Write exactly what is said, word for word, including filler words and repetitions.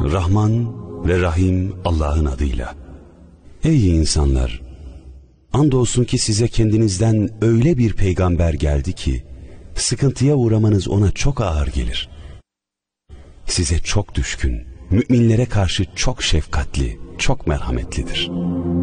Rahman ve Rahim Allah'ın adıyla. Ey insanlar! Andolsun ki size kendinizden öyle bir peygamber geldi ki, sıkıntıya uğramanız ona çok ağır gelir. Size çok düşkün, müminlere karşı çok şefkatli, çok merhametlidir.